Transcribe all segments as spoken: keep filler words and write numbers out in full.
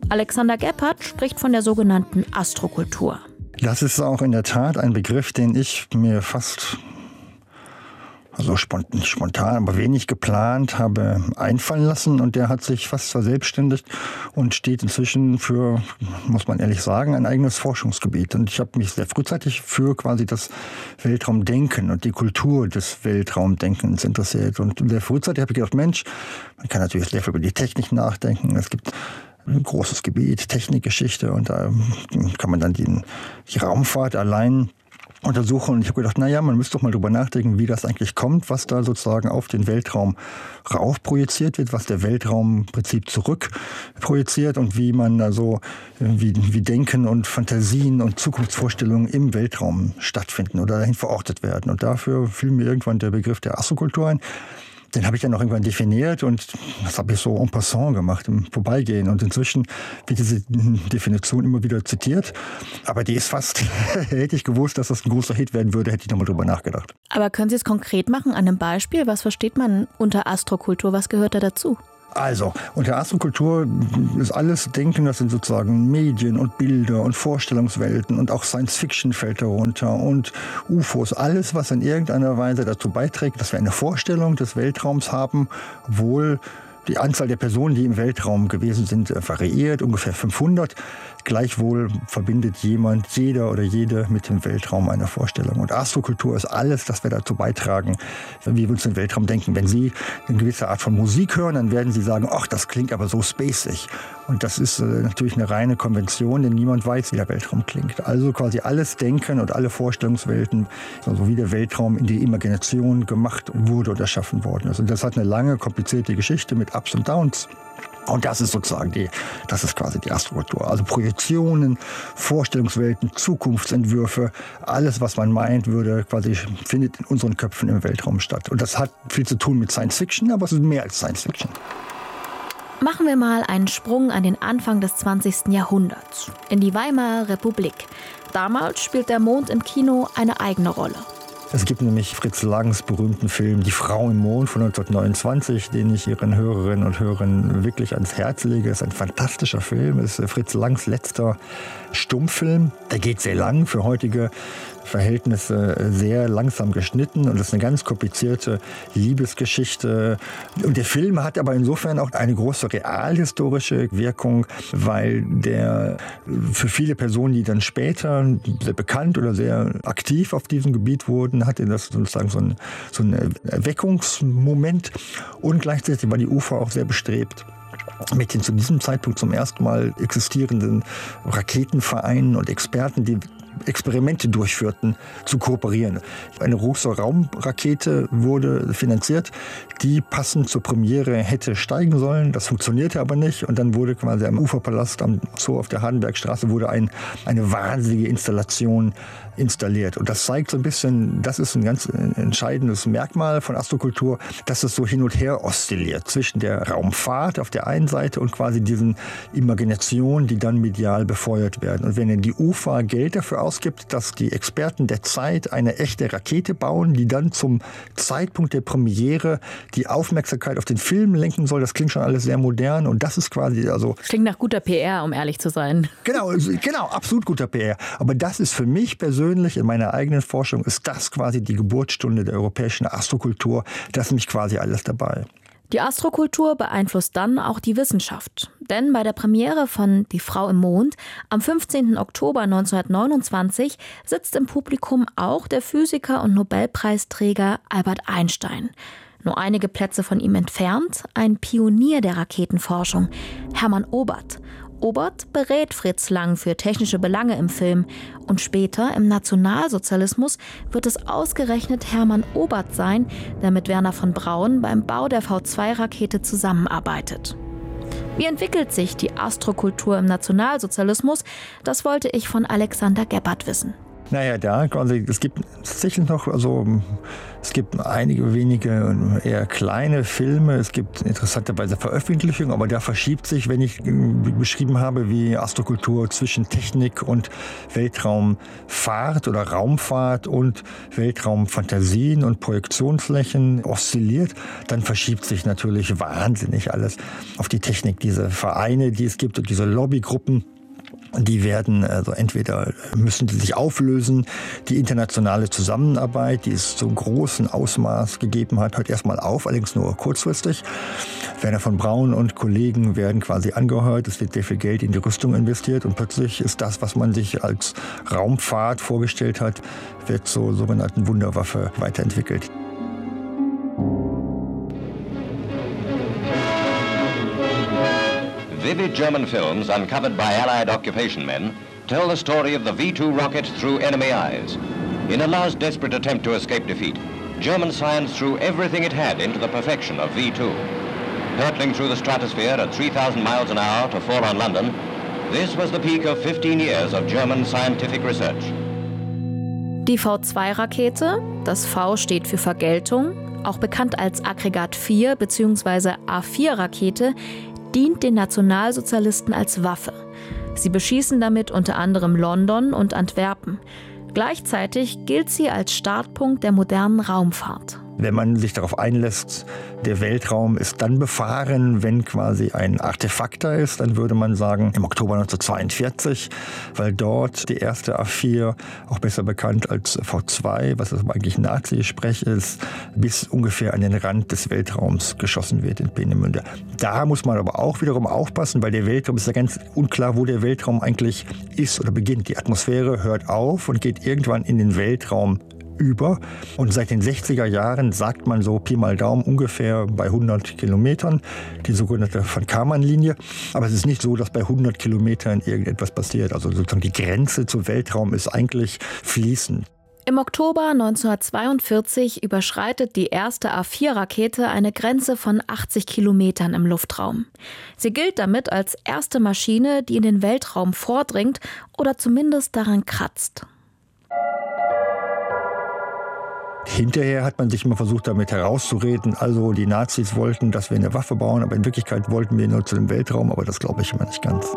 Alexander Gebhardt spricht von der sogenannten Astrokultur. Das ist auch in der Tat ein Begriff, den ich mir fast, also spontan, nicht spontan, aber wenig geplant habe einfallen lassen. Und der hat sich fast verselbstständigt und steht inzwischen für, muss man ehrlich sagen, ein eigenes Forschungsgebiet. Und ich habe mich sehr frühzeitig für quasi das Weltraumdenken und die Kultur des Weltraumdenkens interessiert. Und sehr frühzeitig habe ich gedacht, Mensch, man kann natürlich sehr viel über die Technik nachdenken. Es gibt ein großes Gebiet, Technikgeschichte, und da kann man dann die, die Raumfahrt allein untersuchen. Und ich habe gedacht, naja, man müsste doch mal drüber nachdenken, wie das eigentlich kommt, was da sozusagen auf den Weltraum rauf projiziert wird, was der Weltraum im Prinzip zurück projiziert und wie man da so, wie, wie Denken und Fantasien und Zukunftsvorstellungen im Weltraum stattfinden oder dahin verortet werden. Und dafür fiel mir irgendwann der Begriff der Astrokultur ein. Den habe ich dann auch irgendwann definiert und das habe ich so en passant gemacht, im Vorbeigehen. Und inzwischen wird diese Definition immer wieder zitiert. Aber die ist fast, hätte ich gewusst, dass das ein großer Hit werden würde, hätte ich nochmal drüber nachgedacht. Aber können Sie es konkret machen an einem Beispiel? Was versteht man unter Astrokultur? Was gehört da dazu? Also, unter Astrokultur ist alles Denken, das sind sozusagen Medien und Bilder und Vorstellungswelten und auch Science-Fiction fällt darunter und U F Os. Alles, was in irgendeiner Weise dazu beiträgt, dass wir eine Vorstellung des Weltraums haben, obwohl die Anzahl der Personen, die im Weltraum gewesen sind, variiert, ungefähr fünfhundert. Gleichwohl verbindet jemand, jeder oder jede mit dem Weltraum eine Vorstellung. Und Astrokultur ist alles, das wir dazu beitragen, wie wir uns den Weltraum denken. Wenn Sie eine gewisse Art von Musik hören, dann werden Sie sagen, ach, das klingt aber so spacig. Und das ist äh, natürlich eine reine Konvention, denn niemand weiß, wie der Weltraum klingt. Also quasi alles Denken und alle Vorstellungswelten, also wie der Weltraum in die Imagination gemacht wurde oder erschaffen worden ist. Und das hat eine lange, komplizierte Geschichte mit Ups und Downs. Und das ist sozusagen die, das ist quasi die Astrokultur. Also Projektionen, Vorstellungswelten, Zukunftsentwürfe, alles, was man meint, würde quasi, findet in unseren Köpfen im Weltraum statt. Und das hat viel zu tun mit Science Fiction, aber es ist mehr als Science Fiction. Machen wir mal einen Sprung an den Anfang des zwanzigsten Jahrhunderts, in die Weimarer Republik. Damals spielt der Mond im Kino eine eigene Rolle. Es gibt nämlich Fritz Langs berühmten Film Die Frau im Mond von neunzehnhundertneunundzwanzig, den ich Ihren Hörerinnen und Hörern wirklich ans Herz lege. Es ist ein fantastischer Film. Es ist Fritz Langs letzter Stummfilm. Der geht sehr lang, für heutige Verhältnisse sehr langsam geschnitten, und es ist eine ganz komplizierte Liebesgeschichte. Und der Film hat aber insofern auch eine große realhistorische Wirkung, weil der für viele Personen, die dann später sehr bekannt oder sehr aktiv auf diesem Gebiet wurden, hatte das sozusagen so ein, so ein Erweckungsmoment, und gleichzeitig war die U F A auch sehr bestrebt, mit den zu diesem Zeitpunkt zum ersten Mal existierenden Raketenvereinen und Experten, die Experimente durchführten, zu kooperieren. Eine große Raumrakete wurde finanziert, die passend zur Premiere hätte steigen sollen. Das funktionierte aber nicht, und dann wurde quasi am Uferpalast am Zoo auf der Hardenbergstraße wurde ein, eine wahnsinnige Installation installiert. Und das zeigt so ein bisschen, das ist ein ganz entscheidendes Merkmal von Astrokultur, dass es so hin und her oszilliert zwischen der Raumfahrt auf der einen Seite und quasi diesen Imaginationen, die dann medial befeuert werden. Und wenn die U F A Geld dafür ausgibt, dass die Experten der Zeit eine echte Rakete bauen, die dann zum Zeitpunkt der Premiere die Aufmerksamkeit auf den Film lenken soll, das klingt schon alles sehr modern, und das ist quasi, also... Klingt nach guter P R, um ehrlich zu sein. Genau, genau, absolut guter P R. Aber das ist für mich persönlich, in meiner eigenen Forschung, ist das quasi die Geburtsstunde der europäischen Astrokultur. Das ist nämlich quasi alles dabei. Die Astrokultur beeinflusst dann auch die Wissenschaft. Denn bei der Premiere von Die Frau im Mond am fünfzehnten Oktober neunzehnhundertneunundzwanzig sitzt im Publikum auch der Physiker und Nobelpreisträger Albert Einstein. Nur einige Plätze von ihm entfernt ein Pionier der Raketenforschung, Hermann Oberth. Oberth berät Fritz Lang für technische Belange im Film. Und später, im Nationalsozialismus, wird es ausgerechnet Hermann Oberth sein, der mit Wernher von Braun beim Bau der V zwei Rakete zusammenarbeitet. Wie entwickelt sich die Astrokultur im Nationalsozialismus? Das wollte ich von Alexander Gebhardt wissen. Naja, da, also es gibt tatsächlich noch, also es gibt einige wenige eher kleine Filme, es gibt interessanterweise Veröffentlichungen, aber da verschiebt sich, wenn ich beschrieben habe, wie Astrokultur zwischen Technik und Weltraumfahrt oder Raumfahrt und Weltraumfantasien und Projektionsflächen oszilliert, dann verschiebt sich natürlich wahnsinnig alles auf die Technik. Diese Vereine, die es gibt und diese Lobbygruppen, die werden, also entweder müssen die sich auflösen. Die internationale Zusammenarbeit, die es zum großen Ausmaß gegeben hat, hört erstmal auf, allerdings nur kurzfristig. Werner von Braun und Kollegen werden quasi angeheuert, es wird sehr viel Geld in die Rüstung investiert und plötzlich ist das, was man sich als Raumfahrt vorgestellt hat, wird zur sogenannten Wunderwaffe weiterentwickelt. Vivid German films uncovered by Allied occupation men tell the story of the V two rocket through enemy eyes. In a last desperate attempt to escape defeat, German science threw everything it had into the perfection of V two. Hurtling through the stratosphere at three thousand miles an hour to fall on London, this was the peak of fifteen years of German scientific research. Die V zwei Rakete, das V steht für Vergeltung, auch bekannt als Aggregat vier bzw. A vier Rakete, dient den Nationalsozialisten als Waffe. Sie beschießen damit unter anderem London und Antwerpen. Gleichzeitig gilt sie als Startpunkt der modernen Raumfahrt. Wenn man sich darauf einlässt, der Weltraum ist dann befahren, wenn quasi ein Artefakt da ist, dann würde man sagen im Oktober neunzehnhundertzweiundvierzig, weil dort die erste A vier, auch besser bekannt als V zwei, was das eigentlich Nazi-Sprech ist, bis ungefähr an den Rand des Weltraums geschossen wird in Peenemünde. Da muss man aber auch wiederum aufpassen, weil der Weltraum ist ja ganz unklar, wo der Weltraum eigentlich ist oder beginnt. Die Atmosphäre hört auf und geht irgendwann in den Weltraum über. Und seit den sechziger Jahren sagt man so Pi mal Daumen ungefähr bei hundert Kilometern, die sogenannte Van Karman-Linie. Aber es ist nicht so, dass bei hundert Kilometern irgendetwas passiert. Also sozusagen die Grenze zum Weltraum ist eigentlich fließend. Im Oktober neunzehnhundertzweiundvierzig überschreitet die erste A vier Rakete eine Grenze von achtzig Kilometern im Luftraum. Sie gilt damit als erste Maschine, die in den Weltraum vordringt oder zumindest daran kratzt. Hinterher hat man sich immer versucht, damit herauszureden. Also die Nazis wollten, dass wir eine Waffe bauen, aber in Wirklichkeit wollten wir nur zu dem Weltraum. Aber das glaube ich immer nicht ganz.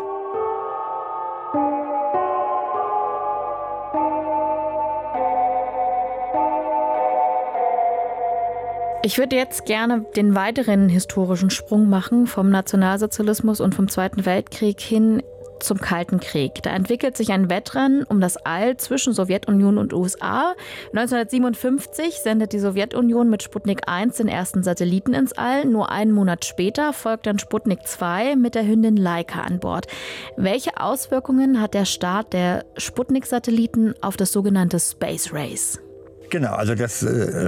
Ich würde jetzt gerne den weiteren historischen Sprung machen vom Nationalsozialismus und vom Zweiten Weltkrieg hin zum Kalten Krieg. Da entwickelt sich ein Wettrennen um das All zwischen Sowjetunion und U S A. neunzehnhundertsiebenundfünfzig sendet die Sowjetunion mit Sputnik eins den ersten Satelliten ins All. Nur einen Monat später folgt dann Sputnik zwei mit der Hündin Laika an Bord. Welche Auswirkungen hat der Start der Sputnik-Satelliten auf das sogenannte Space Race? Genau, also das äh,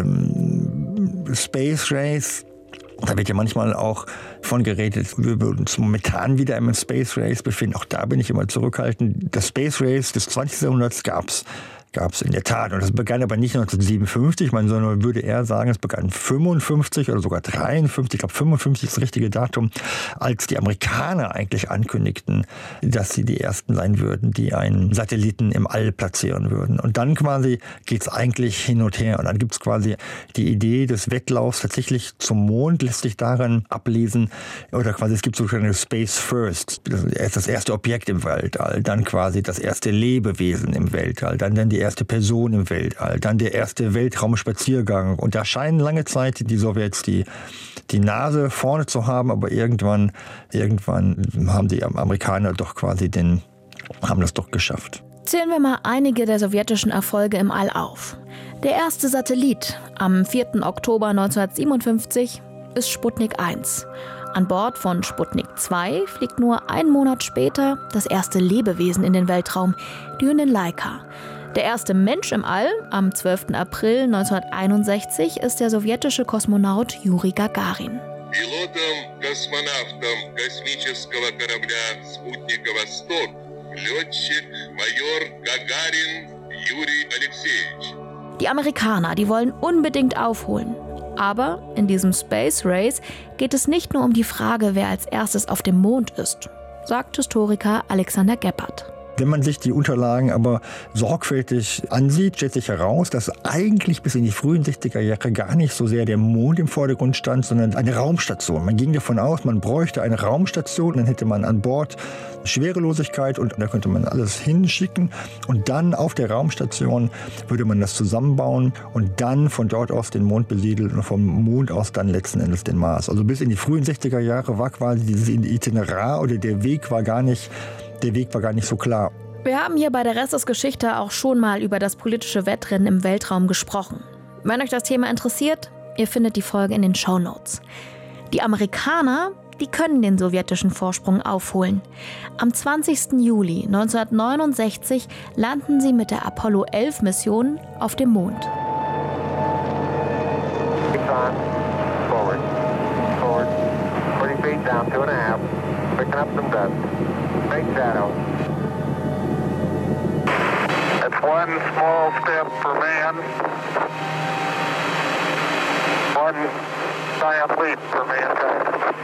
ähm, Space Race, da wird ja manchmal auch von geredet, wir würden uns momentan wieder im Space Race befinden. Auch da bin ich immer zurückhaltend. Das Space Race des zwanzigsten Jahrhunderts gab es. Gab es in der Tat. Und das begann aber nicht neunzehnhundertsiebenundfünfzig, man sondern würde eher sagen, es begann fünfundfünfzig oder sogar dreiundfünfzig, ich glaube fünfundfünfzig ist das richtige Datum, als die Amerikaner eigentlich ankündigten, dass sie die Ersten sein würden, die einen Satelliten im All platzieren würden. Und dann quasi geht es eigentlich hin und her. Und dann gibt es quasi die Idee des Wettlaufs tatsächlich zum Mond, lässt sich daran ablesen, oder quasi es gibt sozusagen Space First, das ist das erste Objekt im Weltall, dann quasi das erste Lebewesen im Weltall, dann dann die erste Person im Weltall, dann der erste Weltraumspaziergang. Und da scheinen lange Zeit die Sowjets die, die Nase vorne zu haben, aber irgendwann, irgendwann haben die Amerikaner doch quasi den, haben das doch geschafft. Zählen wir mal einige der sowjetischen Erfolge im All auf. Der erste Satellit am vierten Oktober neunzehnhundertsiebenundfünfzig ist Sputnik eins. An Bord von Sputnik zwei fliegt nur einen Monat später das erste Lebewesen in den Weltraum, die Hündin Laika. Der erste Mensch im All, am zwölften April neunzehnhunderteinundsechzig, ist der sowjetische Kosmonaut Juri Gagarin. Pilotem, Kosmonautem kosmischeskого корабля Sputnik Vostok, Lетчик Major Gagarin Juri Alexeyevich. Die Amerikaner, die wollen unbedingt aufholen. Aber in diesem Space Race geht es nicht nur um die Frage, wer als erstes auf dem Mond ist, sagt Historiker Alexander Geppert. Wenn man sich die Unterlagen aber sorgfältig ansieht, stellt sich heraus, dass eigentlich bis in die frühen sechziger Jahre gar nicht so sehr der Mond im Vordergrund stand, sondern eine Raumstation. Man ging davon aus, man bräuchte eine Raumstation, dann hätte man an Bord Schwerelosigkeit und da könnte man alles hinschicken und dann auf der Raumstation würde man das zusammenbauen und dann von dort aus den Mond besiedeln und vom Mond aus dann letzten Endes den Mars. Also bis in die frühen sechziger Jahre war quasi dieses Itinerar oder der Weg war gar nicht Der Weg war gar nicht so klar. Wir haben hier bei der Rest ist Geschichte auch schon mal über das politische Wettrennen im Weltraum gesprochen. Wenn euch das Thema interessiert, ihr findet die Folge in den Shownotes. Die Amerikaner, die können den sowjetischen Vorsprung aufholen. Am zwanzigsten Juli neunzehnhundertneunundsechzig landen sie mit der Apollo elf Mission auf dem Mond. Forward, forward, forty feet down, two and a half, picking up some dust. Big shadow. That's one small step for man, one giant leap for mankind.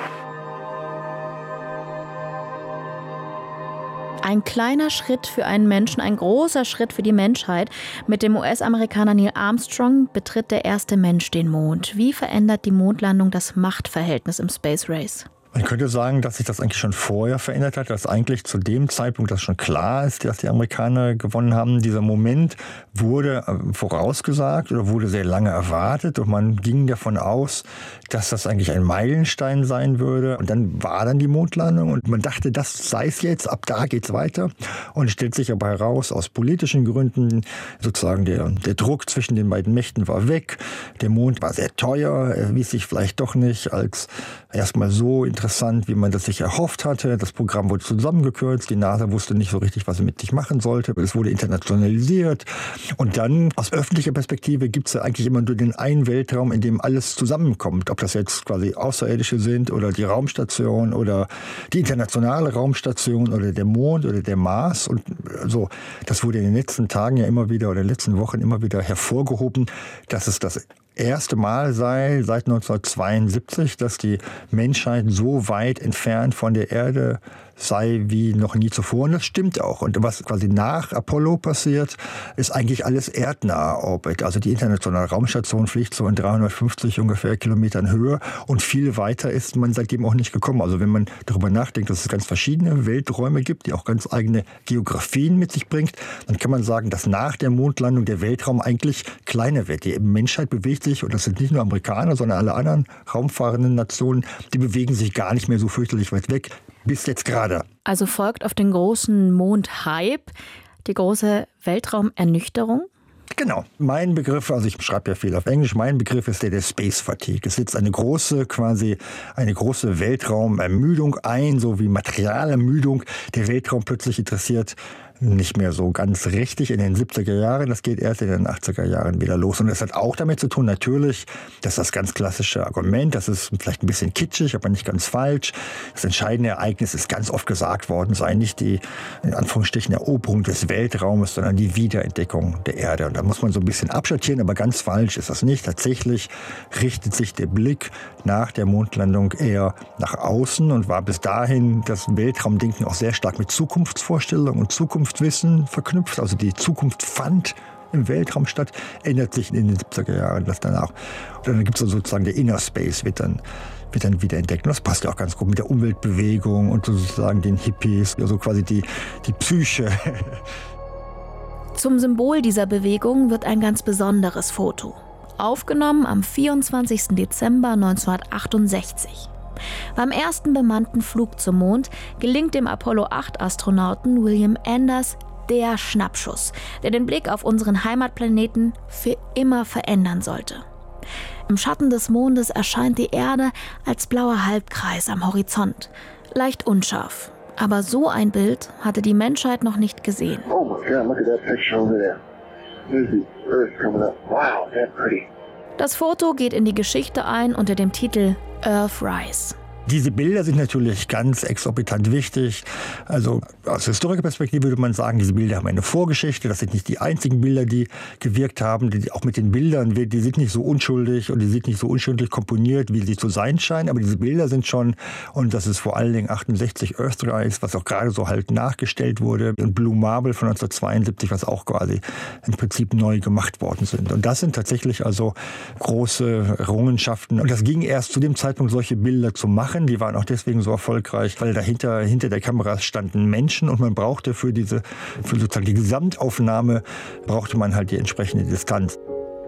Ein kleiner Schritt für einen Menschen, ein großer Schritt für die Menschheit. Mit dem U S-Amerikaner Neil Armstrong betritt der erste Mensch den Mond. Wie verändert die Mondlandung das Machtverhältnis im Space Race? Man könnte sagen, dass sich das eigentlich schon vorher verändert hat, dass eigentlich zu dem Zeitpunkt das schon klar ist, dass die Amerikaner gewonnen haben. Dieser Moment wurde vorausgesagt oder wurde sehr lange erwartet und man ging davon aus, dass das eigentlich ein Meilenstein sein würde. Und dann war dann die Mondlandung und man dachte, das sei es jetzt, ab da geht's weiter. Und es stellt sich aber heraus, aus politischen Gründen, sozusagen der, der Druck zwischen den beiden Mächten war weg. Der Mond war sehr teuer, er wies sich vielleicht doch nicht als erstmal so interessant, wie man das sich erhofft hatte. Das Programm wurde zusammengekürzt. Die NASA wusste nicht so richtig, was sie mit sich machen sollte. Es wurde internationalisiert. Und dann, aus öffentlicher Perspektive, gibt es ja eigentlich immer nur den einen Weltraum, in dem alles zusammenkommt. Ob das jetzt quasi Außerirdische sind oder die Raumstation oder die internationale Raumstation oder der Mond oder der Mars. Und so, das wurde in den letzten Tagen ja immer wieder oder in den letzten Wochen immer wieder hervorgehoben, dass es das erste Mal sei seit neunzehnhundertzweiundsiebzig, dass die Menschheit so weit entfernt von der Erde sei wie noch nie zuvor. Und das stimmt auch. Und was quasi nach Apollo passiert, ist eigentlich alles erdnaher Orbit. Also die internationale Raumstation fliegt so in dreihundertfünfzig ungefähr Kilometern Höhe und viel weiter ist man seitdem auch nicht gekommen. Also wenn man darüber nachdenkt, dass es ganz verschiedene Welträume gibt, die auch ganz eigene Geografien mit sich bringt, dann kann man sagen, dass nach der Mondlandung der Weltraum eigentlich kleiner wird. Die Menschheit bewegt sich, und das sind nicht nur Amerikaner, sondern alle anderen raumfahrenden Nationen, die bewegen sich gar nicht mehr so fürchterlich weit weg. Bis jetzt gerade. Also folgt auf den großen Mond-Hype die große Weltraumernüchterung? Genau. Mein Begriff, also ich schreibe ja viel auf Englisch, mein Begriff ist der der Space Fatigue. Es setzt eine große, quasi eine große Weltraumermüdung ein, so wie Materialermüdung. Der Weltraum plötzlich interessiert nicht mehr so ganz richtig in den siebziger Jahren. Das geht erst in den achtziger Jahren wieder los. Und das hat auch damit zu tun, natürlich, dass das ganz klassische Argument, das ist vielleicht ein bisschen kitschig, aber nicht ganz falsch. Das entscheidende Ereignis ist ganz oft gesagt worden, sei nicht die, in Anführungsstrichen, Eroberung des Weltraumes, sondern die Wiederentdeckung der Erde. Und da muss man so ein bisschen abschattieren, aber ganz falsch ist das nicht. Tatsächlich richtet sich der Blick nach der Mondlandung eher nach außen und war bis dahin das Weltraumdenken auch sehr stark mit Zukunftsvorstellungen und Zukunftswissen verknüpft. Also die Zukunft fand im Weltraum statt, ändert sich in den siebziger Jahren das dann auch. Und dann gibt es sozusagen der Inner Space, wird dann, wird dann wieder entdeckt. Und das passt ja auch ganz gut mit der Umweltbewegung und sozusagen den Hippies, also quasi die, die Psyche. Zum Symbol dieser Bewegung wird ein ganz besonderes Foto. Aufgenommen am vierundzwanzigsten Dezember neunzehnhundertachtundsechzig. Beim ersten bemannten Flug zum Mond gelingt dem Apollo acht Astronauten William Anders der Schnappschuss, der den Blick auf unseren Heimatplaneten für immer verändern sollte. Im Schatten des Mondes erscheint die Erde als blauer Halbkreis am Horizont, leicht unscharf. Aber so ein Bild hatte die Menschheit noch nicht gesehen. Oh my God, look at that picture over there. There's the Earth coming up. Wow, that's pretty. Das Foto geht in die Geschichte ein unter dem Titel Earthrise. Diese Bilder sind natürlich ganz exorbitant wichtig. Also aus historischer Perspektive würde man sagen, diese Bilder haben eine Vorgeschichte. Das sind nicht die einzigen Bilder, die gewirkt haben. Die, auch mit den Bildern, die sind nicht so unschuldig und die sind nicht so unschuldig komponiert, wie sie zu sein scheinen. Aber diese Bilder sind schon, und das ist vor allen Dingen achtundsechzig Earthrise, was auch gerade so halt nachgestellt wurde, und Blue Marble von neunzehnhundertzweiundsiebzig, was auch quasi im Prinzip neu gemacht worden sind. Und das sind tatsächlich also große Errungenschaften. Und das ging erst zu dem Zeitpunkt, solche Bilder zu machen. Die waren auch deswegen so erfolgreich, weil dahinter, hinter der Kamera standen Menschen und man brauchte für diese, für sozusagen die Gesamtaufnahme, brauchte man halt die entsprechende Distanz.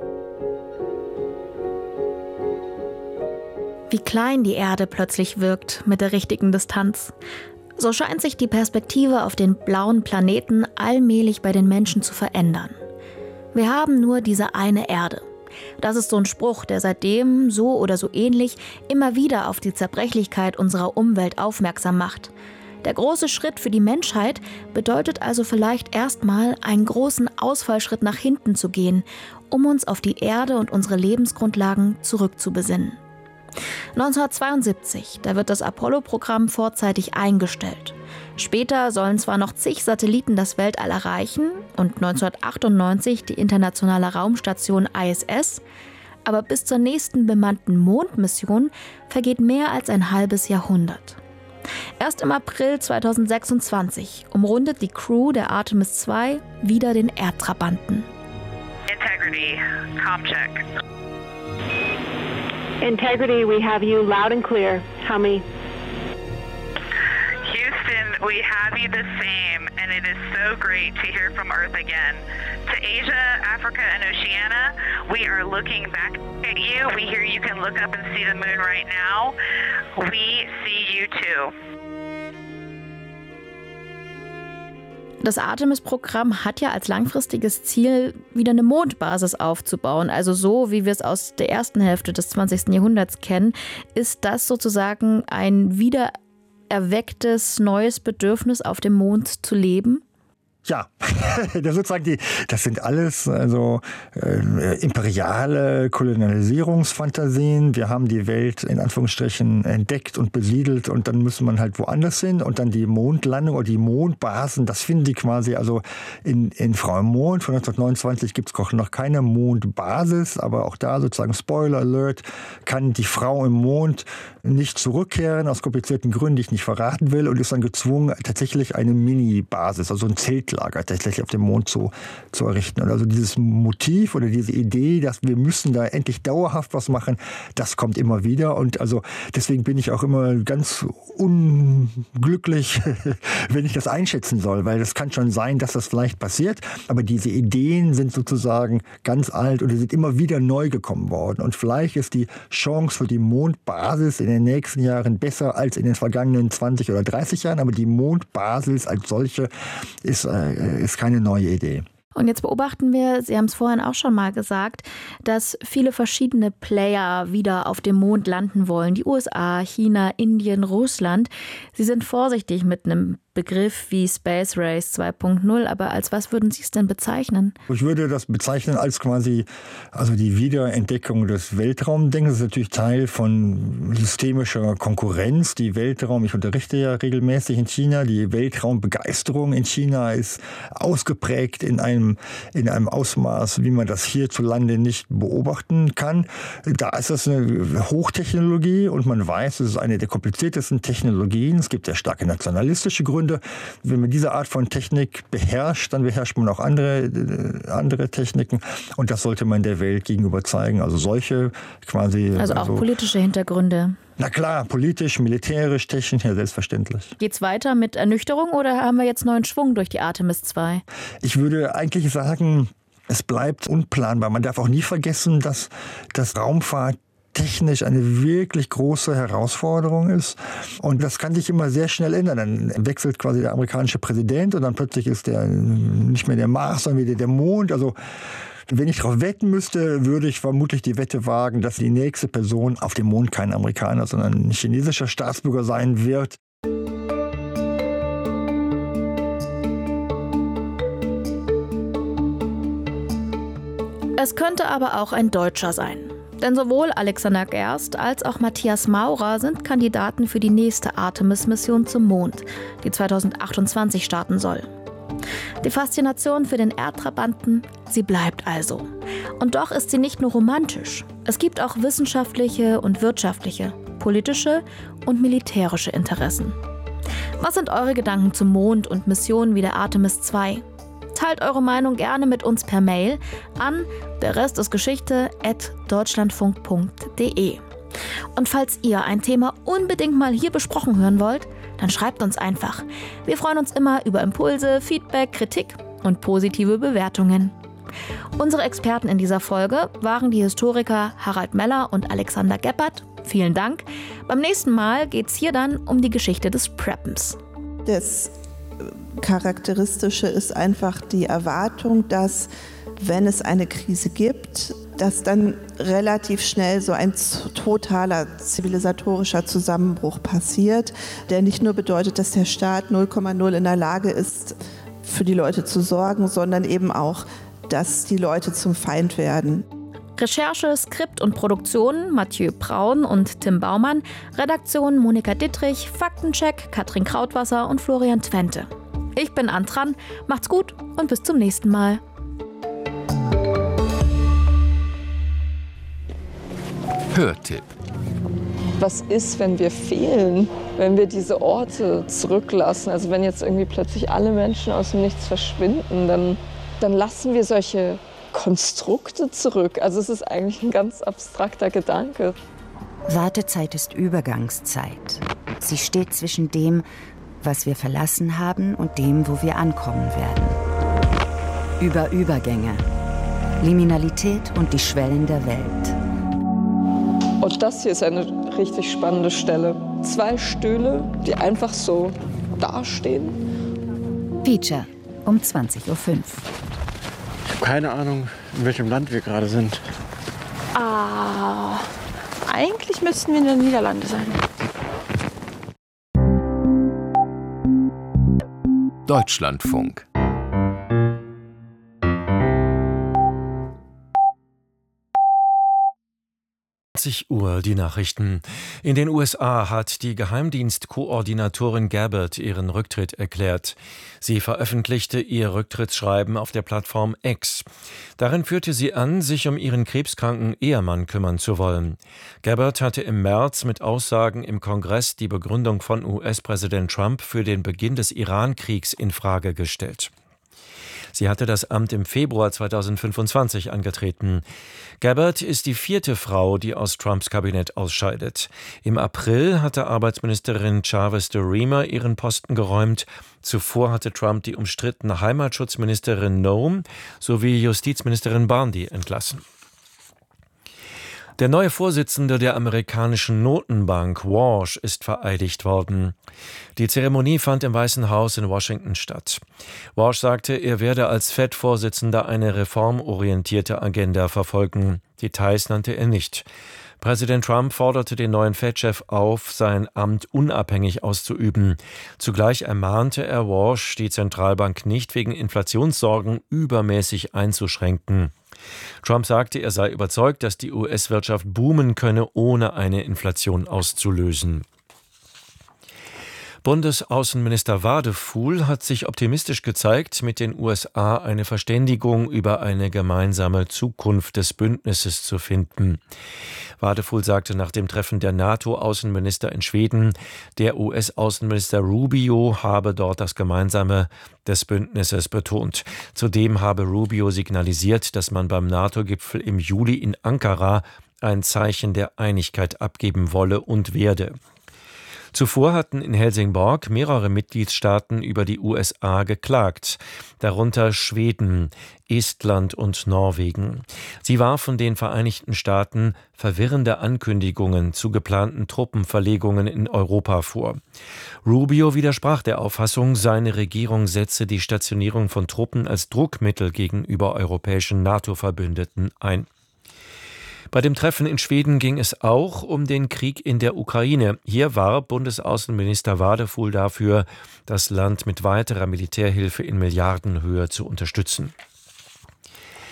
Wie klein die Erde plötzlich wirkt mit der richtigen Distanz. So scheint sich die Perspektive auf den blauen Planeten allmählich bei den Menschen zu verändern. Wir haben nur diese eine Erde. Das ist so ein Spruch, der seitdem so oder so ähnlich immer wieder auf die Zerbrechlichkeit unserer Umwelt aufmerksam macht. Der große Schritt für die Menschheit bedeutet also vielleicht erstmal einen großen Ausfallschritt nach hinten zu gehen, um uns auf die Erde und unsere Lebensgrundlagen zurückzubesinnen. neunzehnhundertzweiundsiebzig, da wird das Apollo-Programm vorzeitig eingestellt. Später sollen zwar noch zig Satelliten das Weltall erreichen und neunzehnhundertachtundneunzig die internationale Raumstation I S S, aber bis zur nächsten bemannten Mondmission vergeht mehr als ein halbes Jahrhundert. Erst im April zweitausendsechsundzwanzig umrundet die Crew der Artemis zwei wieder den Erdtrabanten. Integrity, Comcheck. Integrity, we have you loud and clear. Tell me. Houston, we have you the same, and it is so great to hear from Earth again. To Asia, Africa, and Oceania, we are looking back at you. We hear you can look up and see the moon right now. We see you too. Das Artemis-Programm hat ja als langfristiges Ziel, wieder eine Mondbasis aufzubauen. Also so, wie wir es aus der ersten Hälfte des zwanzigsten Jahrhunderts kennen, ist das sozusagen ein wiedererwecktes neues Bedürfnis, auf dem Mond zu leben? Ja, das, sozusagen die, das sind alles also äh, imperiale Kolonialisierungsfantasien. Wir haben die Welt in Anführungsstrichen entdeckt und besiedelt und dann müssen man halt woanders hin und dann die Mondlandung oder die Mondbasen, das finden die quasi also in, in Frau im Mond. Von neunzehnhundertneunundzwanzig gibt es noch keine Mondbasis, aber auch da sozusagen Spoiler Alert, kann die Frau im Mond nicht zurückkehren aus komplizierten Gründen, die ich nicht verraten will, und ist dann gezwungen, tatsächlich eine Mini-Basis, also ein Zelt Lager tatsächlich auf dem Mond zu, zu errichten. Und also dieses Motiv oder diese Idee, dass wir müssen da endlich dauerhaft was machen, das kommt immer wieder. Und also deswegen bin ich auch immer ganz unglücklich, wenn ich das einschätzen soll, weil das kann schon sein, dass das vielleicht passiert. Aber diese Ideen sind sozusagen ganz alt und die sind immer wieder neu gekommen worden. Und vielleicht ist die Chance für die Mondbasis in den nächsten Jahren besser als in den vergangenen zwanzig oder dreißig Jahren. Aber die Mondbasis als solche ist ist keine neue Idee. Und jetzt beobachten wir, Sie haben es vorhin auch schon mal gesagt, dass viele verschiedene Player wieder auf dem Mond landen wollen. Die U S A, China, Indien, Russland. Sie sind vorsichtig mit einem Begriff wie Space Race zwei Punkt null, aber als was würden Sie es denn bezeichnen? Ich würde das bezeichnen als quasi also die Wiederentdeckung des Weltraumdenkens. Das ist natürlich Teil von systemischer Konkurrenz. Die Weltraum, ich unterrichte ja regelmäßig in China, die Weltraumbegeisterung in China ist ausgeprägt in einem, in einem Ausmaß, wie man das hierzulande nicht beobachten kann. Da ist das eine Hochtechnologie und man weiß, es ist eine der kompliziertesten Technologien. Es gibt sehr starke nationalistische Gründe. Wenn man diese Art von Technik beherrscht, dann beherrscht man auch andere, andere Techniken. Und das sollte man der Welt gegenüber zeigen. Also solche quasi... Also auch also, politische Hintergründe. Na klar, politisch, militärisch, technisch, ja selbstverständlich. Geht's weiter mit Ernüchterung oder haben wir jetzt neuen Schwung durch die Artemis zwei? Ich würde eigentlich sagen, es bleibt unplanbar. Man darf auch nie vergessen, dass das Raumfahrt technisch eine wirklich große Herausforderung ist. Und das kann sich immer sehr schnell ändern. Dann wechselt quasi der amerikanische Präsident und dann plötzlich ist der nicht mehr der Mars, sondern wieder der Mond. Also wenn ich darauf wetten müsste, würde ich vermutlich die Wette wagen, dass die nächste Person auf dem Mond kein Amerikaner, sondern ein chinesischer Staatsbürger sein wird. Es könnte aber auch ein Deutscher sein. Denn sowohl Alexander Gerst als auch Matthias Maurer sind Kandidaten für die nächste Artemis-Mission zum Mond, die zweitausendachtundzwanzig starten soll. Die Faszination für den Erdtrabanten, sie bleibt also. Und doch ist sie nicht nur romantisch. Es gibt auch wissenschaftliche und wirtschaftliche, politische und militärische Interessen. Was sind eure Gedanken zum Mond und Missionen wie der Artemis zwei? Teilt eure Meinung gerne mit uns per Mail an der Rest ist Geschichte at deutschlandfunk punkt de. Und falls ihr ein Thema unbedingt mal hier besprochen hören wollt, dann schreibt uns einfach. Wir freuen uns immer über Impulse, Feedback, Kritik und positive Bewertungen. Unsere Experten in dieser Folge waren die Historiker Harald Meller und Alexander Geppert. Vielen Dank. Beim nächsten Mal geht es hier dann um die Geschichte des Preppens. Das Charakteristische ist einfach die Erwartung, dass, wenn es eine Krise gibt, dass dann relativ schnell so ein totaler zivilisatorischer Zusammenbruch passiert, der nicht nur bedeutet, dass der Staat null Komma null in der Lage ist, für die Leute zu sorgen, sondern eben auch, dass die Leute zum Feind werden. Recherche, Skript und Produktion Mathieu Braun und Tim Baumann, Redaktion Monika Dittrich, Faktencheck Katrin Krautwasser und Florian Twente. Ich bin Antran, macht's gut und bis zum nächsten Mal. Hörtipp. Was ist, wenn wir fehlen, wenn wir diese Orte zurücklassen? Also wenn jetzt irgendwie plötzlich alle Menschen aus dem Nichts verschwinden, dann, dann lassen wir solche Konstrukte zurück. Also es ist eigentlich ein ganz abstrakter Gedanke. Wartezeit ist Übergangszeit. Sie steht zwischen dem, was wir verlassen haben, und dem, wo wir ankommen werden. Über Übergänge, Liminalität und die Schwellen der Welt. Und das hier ist eine richtig spannende Stelle. Zwei Stühle, die einfach so dastehen. Feature um zwanzig Uhr fünf. Ich habe keine Ahnung, in welchem Land wir gerade sind. Ah, eigentlich müssten wir in den Niederlanden sein. Deutschlandfunk. zwanzig Uhr die Nachrichten. In den U S A hat die Geheimdienstkoordinatorin Gabbard ihren Rücktritt erklärt. Sie veröffentlichte ihr Rücktrittsschreiben auf der Plattform X. Darin führte sie an, sich um ihren krebskranken Ehemann kümmern zu wollen. Gabbard hatte im März mit Aussagen im Kongress die Begründung von U S-Präsident Trump für den Beginn des Iran-Kriegs in Frage gestellt. Sie hatte das Amt im Februar zweitausendfünfundzwanzig angetreten. Gabbard ist die vierte Frau, die aus Trumps Kabinett ausscheidet. Im April hatte Arbeitsministerin Chavez DeRemer ihren Posten geräumt. Zuvor hatte Trump die umstrittene Heimatschutzministerin Noem sowie Justizministerin Bondi entlassen. Der neue Vorsitzende der amerikanischen Notenbank, Walsh, ist vereidigt worden. Die Zeremonie fand im Weißen Haus in Washington statt. Walsh sagte, er werde als Fed-Vorsitzender eine reformorientierte Agenda verfolgen. Details nannte er nicht. Präsident Trump forderte den neuen Fed-Chef auf, sein Amt unabhängig auszuüben. Zugleich ermahnte er Walsh, die Zentralbank nicht wegen Inflationssorgen übermäßig einzuschränken. Trump sagte, er sei überzeugt, dass die U S-Wirtschaft boomen könne, ohne eine Inflation auszulösen. Bundesaußenminister Wadefuhl hat sich optimistisch gezeigt, mit den U S A eine Verständigung über eine gemeinsame Zukunft des Bündnisses zu finden. Wadefuhl sagte nach dem Treffen der NATO-Außenminister in Schweden, der U S-Außenminister Rubio habe dort das Gemeinsame des Bündnisses betont. Zudem habe Rubio signalisiert, dass man beim NATO-Gipfel im Juli in Ankara ein Zeichen der Einigkeit abgeben wolle und werde. Zuvor hatten in Helsingborg mehrere Mitgliedstaaten über die U S A geklagt, darunter Schweden, Estland und Norwegen. Sie warfen den Vereinigten Staaten verwirrende Ankündigungen zu geplanten Truppenverlegungen in Europa vor. Rubio widersprach der Auffassung, seine Regierung setze die Stationierung von Truppen als Druckmittel gegenüber europäischen NATO-Verbündeten ein. Bei dem Treffen in Schweden ging es auch um den Krieg in der Ukraine. Hier war Bundesaußenminister Wadefuhl dafür, das Land mit weiterer Militärhilfe in Milliardenhöhe zu unterstützen.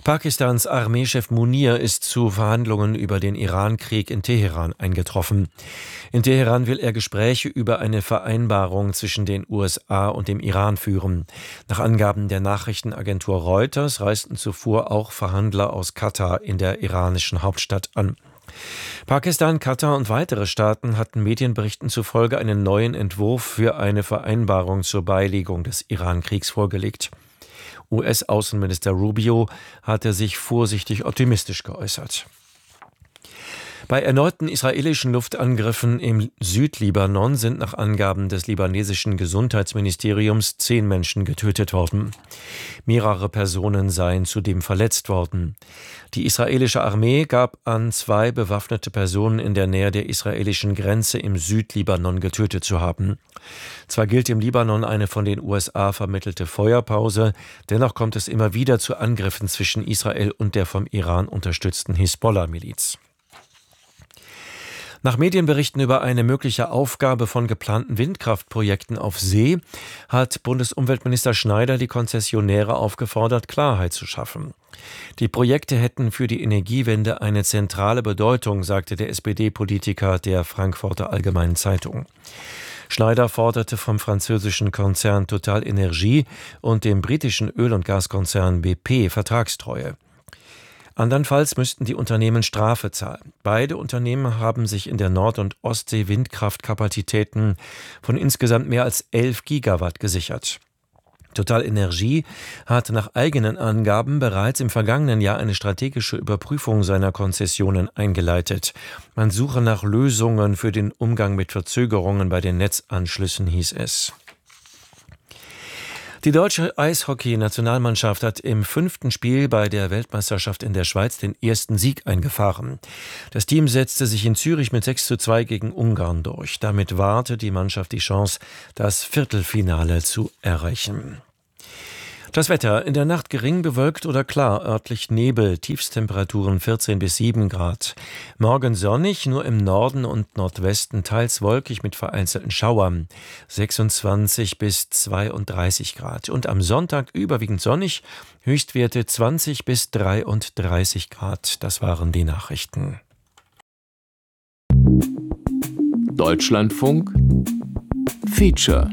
Pakistans Armeechef Munir ist zu Verhandlungen über den Irankrieg in Teheran eingetroffen. In Teheran will er Gespräche über eine Vereinbarung zwischen den U S A und dem Iran führen. Nach Angaben der Nachrichtenagentur Reuters reisten zuvor auch Verhandler aus Katar in der iranischen Hauptstadt an. Pakistan, Katar und weitere Staaten hatten Medienberichten zufolge einen neuen Entwurf für eine Vereinbarung zur Beilegung des Irankriegs vorgelegt. U S-Außenminister Rubio hatte sich vorsichtig optimistisch geäußert. Bei erneuten israelischen Luftangriffen im Südlibanon sind nach Angaben des libanesischen Gesundheitsministeriums zehn Menschen getötet worden. Mehrere Personen seien zudem verletzt worden. Die israelische Armee gab an, zwei bewaffnete Personen in der Nähe der israelischen Grenze im Südlibanon getötet zu haben. Zwar gilt im Libanon eine von den U S A vermittelte Feuerpause, dennoch kommt es immer wieder zu Angriffen zwischen Israel und der vom Iran unterstützten Hisbollah-Miliz. Nach Medienberichten über eine mögliche Aufgabe von geplanten Windkraftprojekten auf See hat Bundesumweltminister Schneider die Konzessionäre aufgefordert, Klarheit zu schaffen. Die Projekte hätten für die Energiewende eine zentrale Bedeutung, sagte der S P D-Politiker der Frankfurter Allgemeinen Zeitung. Schneider forderte vom französischen Konzern Total Energie und dem britischen Öl- und Gaskonzern B P Vertragstreue. Andernfalls müssten die Unternehmen Strafe zahlen. Beide Unternehmen haben sich in der Nord- und Ostsee Windkraftkapazitäten von insgesamt mehr als elf Gigawatt gesichert. Total Energie hat nach eigenen Angaben bereits im vergangenen Jahr eine strategische Überprüfung seiner Konzessionen eingeleitet. Man suche nach Lösungen für den Umgang mit Verzögerungen bei den Netzanschlüssen, hieß es. Die deutsche Eishockey-Nationalmannschaft hat im fünften Spiel bei der Weltmeisterschaft in der Schweiz den ersten Sieg eingefahren. Das Team setzte sich in Zürich mit sechs zu zwei gegen Ungarn durch. Damit wahrte die Mannschaft die Chance, das Viertelfinale zu erreichen. Das Wetter: in der Nacht gering bewölkt oder klar, örtlich Nebel, Tiefstemperaturen vierzehn bis sieben Grad. Morgen sonnig, nur im Norden und Nordwesten teils wolkig mit vereinzelten Schauern, sechsundzwanzig bis zweiunddreißig Grad. Und am Sonntag überwiegend sonnig, Höchstwerte zwanzig bis dreiunddreißig Grad. Das waren die Nachrichten. Deutschlandfunk Feature.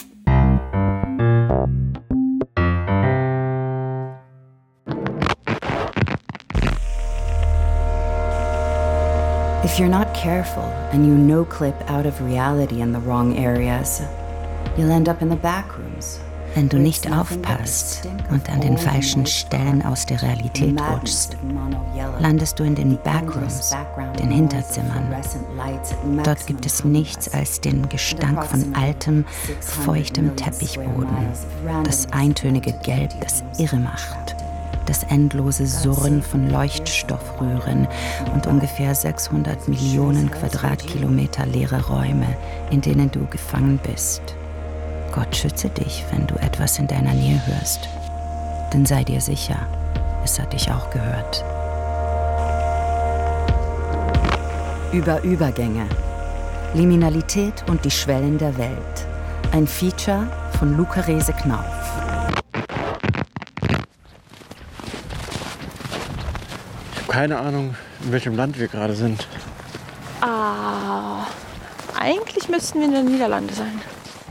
If you're not careful and you no-clip out of reality in the wrong areas, you'll end up in the backrooms. Wenn du nicht aufpasst und an den falschen Stellen aus der Realität rutschst, landest du in den Backrooms, den Hinterzimmern. Dort gibt es nichts als den Gestank von altem, feuchtem Teppichboden, das eintönige Gelb, das irre macht. Das endlose Surren von Leuchtstoffröhren und ungefähr sechshundert Millionen Quadratkilometer leere Räume, in denen du gefangen bist. Gott schütze dich, wenn du etwas in deiner Nähe hörst. Denn sei dir sicher, es hat dich auch gehört. Über Übergänge. Liminalität und die Schwellen der Welt. Ein Feature von Luca Rese-Knauf. Keine Ahnung, in welchem Land wir gerade sind. Ah, eigentlich müssten wir in den Niederlanden sein.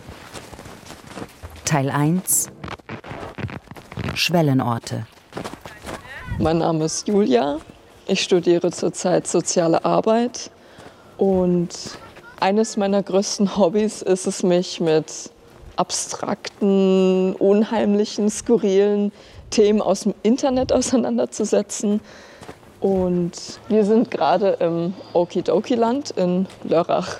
Teil eins. Schwellenorte. Mein Name ist Julia. Ich studiere zurzeit Soziale Arbeit. Und eines meiner größten Hobbys ist es, mich mit abstrakten, unheimlichen, skurrilen Themen aus dem Internet auseinanderzusetzen. Und wir sind gerade im Okidoki-Land in Lörrach.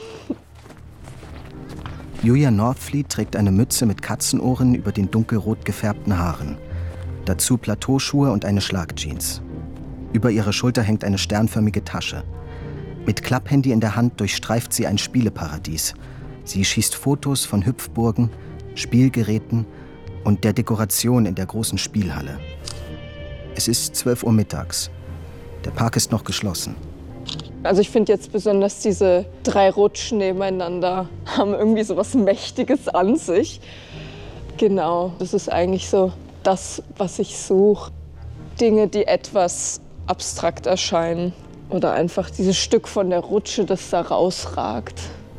Julia Northfleet trägt eine Mütze mit Katzenohren über den dunkelrot gefärbten Haaren. Dazu Plateauschuhe und eine Schlagjeans. Über ihrer Schulter hängt eine sternförmige Tasche. Mit Klapphandy in der Hand durchstreift sie ein Spieleparadies. Sie schießt Fotos von Hüpfburgen, Spielgeräten und der Dekoration in der großen Spielhalle. Es ist zwölf Uhr mittags. Der Park ist noch geschlossen. Also ich finde jetzt besonders diese drei Rutschen nebeneinander haben irgendwie so was Mächtiges an sich. Genau, das ist eigentlich so das, was ich suche. Dinge, die etwas abstrakt erscheinen. Oder einfach dieses Stück von der Rutsche, das da rausragt.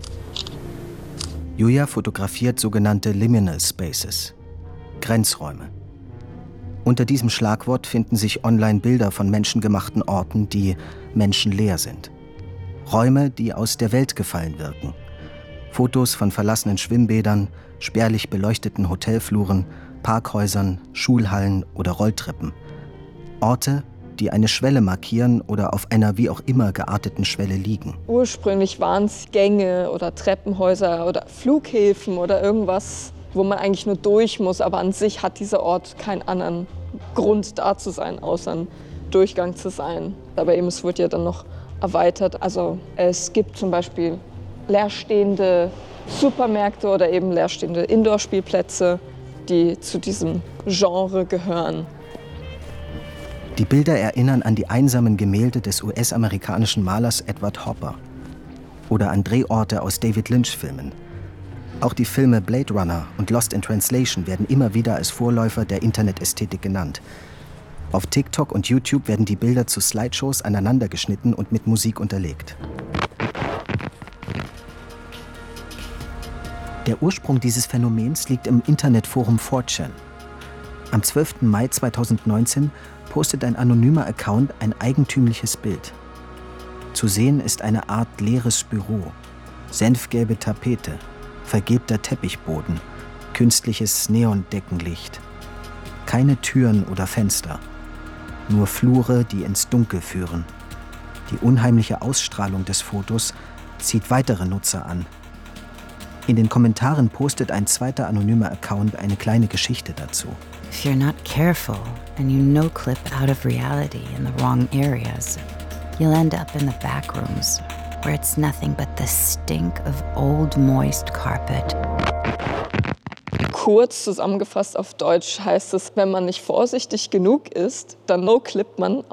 Julia fotografiert sogenannte Liminal Spaces, Grenzräume. Unter diesem Schlagwort finden sich online Bilder von menschengemachten Orten, die menschenleer sind. Räume, die aus der Welt gefallen wirken. Fotos von verlassenen Schwimmbädern, spärlich beleuchteten Hotelfluren, Parkhäusern, Schulhallen oder Rolltreppen. Orte, die eine Schwelle markieren oder auf einer wie auch immer gearteten Schwelle liegen. Ursprünglich waren es Gänge oder Treppenhäuser oder Flughäfen oder irgendwas, wo man eigentlich nur durch muss. Aber an sich hat dieser Ort keinen anderen Grund da zu sein, außer ein Durchgang zu sein. Aber eben, es wird ja dann noch erweitert. Also es gibt zum Beispiel leerstehende Supermärkte oder eben leerstehende Indoor-Spielplätze, die zu diesem Genre gehören. Die Bilder erinnern an die einsamen Gemälde des U S-amerikanischen Malers Edward Hopper oder an Drehorte aus David Lynch-Filmen. Auch die Filme Blade Runner und Lost in Translation werden immer wieder als Vorläufer der Internetästhetik genannt. Auf TikTok und YouTube werden die Bilder zu Slideshows aneinandergeschnitten und mit Musik unterlegt. Der Ursprung dieses Phänomens liegt im Internetforum four chan. Am zwölften Mai zweitausendneunzehn postet ein anonymer Account ein eigentümliches Bild. Zu sehen ist eine Art leeres Büro, senfgelbe Tapete, vergilbter Teppichboden, künstliches Neondeckenlicht. Keine Türen oder Fenster, nur Flure, die ins Dunkel führen. Die unheimliche Ausstrahlung des Fotos zieht weitere Nutzer an. In den Kommentaren postet ein zweiter anonymer Account eine kleine Geschichte dazu. If you're not careful and you no-clip out of reality in the wrong areas, you'll end up in the back rooms where it's nothing but the stink of old moist carpet. Kurz zusammengefasst auf Deutsch heißt es, wenn man nicht vorsichtig genug ist, dann no-clippt man